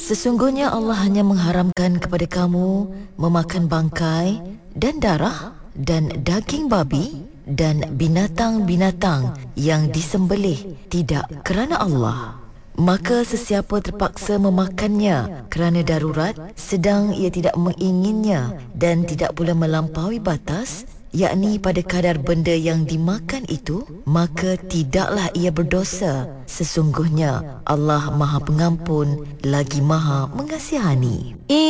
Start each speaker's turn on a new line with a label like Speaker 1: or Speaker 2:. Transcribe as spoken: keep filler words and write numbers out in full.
Speaker 1: Sesungguhnya Allah hanya mengharamkan kepada kamu memakan bangkai dan darah dan daging babi dan binatang-binatang yang disembelih tidak kerana Allah. Maka sesiapa terpaksa memakannya kerana darurat sedang ia tidak menginginnya dan tidak pula melampaui batas, yakni pada kadar benda yang dimakan itu, maka tidaklah ia berdosa. Sesungguhnya Allah Maha Pengampun lagi Maha Mengasihani.